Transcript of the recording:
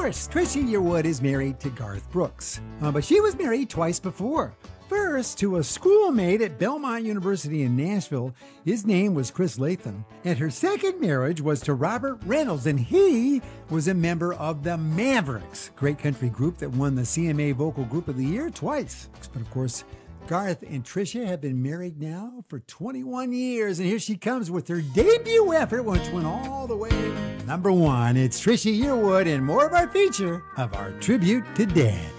course, Trisha Yearwood is married to Garth Brooks, but she was married twice before. First, to a schoolmate at Belmont University in Nashville. His name was Chris Latham. And her second marriage was to Robert Reynolds, and he was a member of the Mavericks, great country group that won the CMA Vocal Group of the Year twice. But of course, Garth and Trisha have been married now for 21 years, and here she comes with her debut effort, which went all the way to #1. It's Trisha Yearwood and more of our feature of our tribute to Dad.